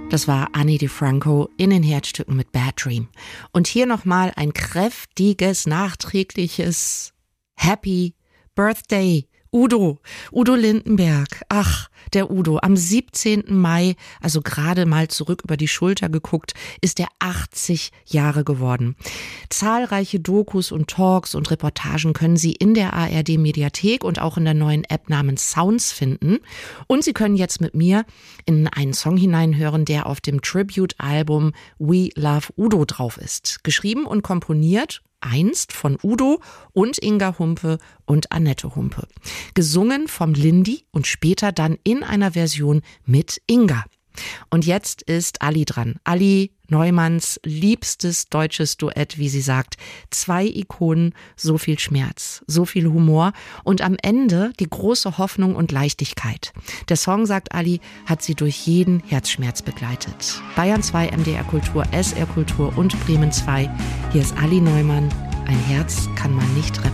Das war Ani DiFranco in den Herzstücken mit Bad Dream. Und hier nochmal ein kräftiges, nachträgliches Happy Birthday, Udo Lindenberg. Ach, der Udo. Am 17. Mai, also gerade mal zurück über die Schulter geguckt, ist er 80 Jahre geworden. Zahlreiche Dokus und Talks und Reportagen können Sie in der ARD-Mediathek und auch in der neuen App namens Sounds finden. Und Sie können jetzt mit mir in einen Song hineinhören, der auf dem Tribute-Album We Love Udo drauf ist. Geschrieben und komponiert einst von Udo und Inga Humpe und Annette Humpe. Gesungen vom Lindy und später dann in einer Version mit Inga. Und jetzt ist Ali dran. Ali Neumanns liebstes deutsches Duett, wie sie sagt. 2 Ikonen, so viel Schmerz, so viel Humor und am Ende die große Hoffnung und Leichtigkeit. Der Song, sagt Ali, hat sie durch jeden Herzschmerz begleitet. Bayern 2, MDR Kultur, SR Kultur und Bremen 2. Hier ist Ali Neumann. Ein Herz kann man nicht reparieren.